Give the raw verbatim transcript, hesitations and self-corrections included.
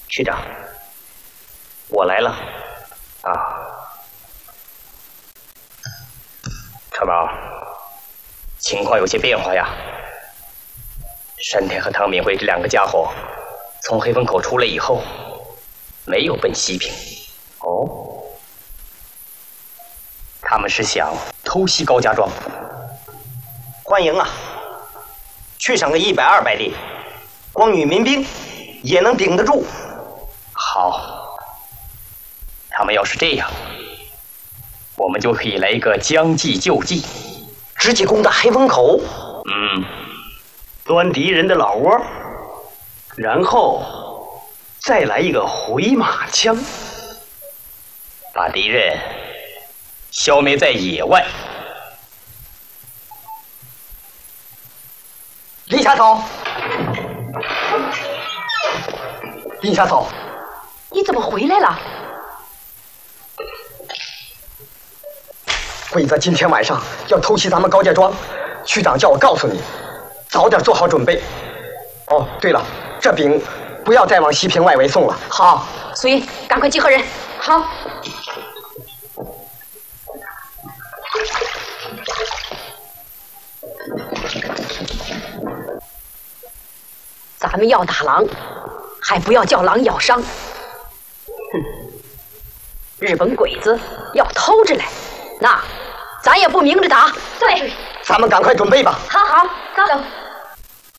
区长，我来了。啊，川宝，情况有些变化呀。山田和汤敏慧这两个家伙从黑风口出来以后，没有奔西平。哦，他们是想偷袭高家庄。欢迎啊！去上个一百二百里，光与民兵也能顶得住。好，他们要是这样，我们就可以来一个将计就计，直接攻打黑风口。嗯，端敌人的老窝，然后再来一个回马枪，把敌人消灭在野外。林小草，林小草， 你怎么回来了？ 鬼子今天晚上要偷袭咱们高家庄，区长叫我告诉你，早点做好准备。哦，对了，这饼不要再往西平外围送了。好， 所以赶快集合人。好。咱们要打狼，还不要叫狼咬伤。哼，日本鬼子要偷着来，那咱也不明着打。对， 咱们赶快准备吧。 好好，走。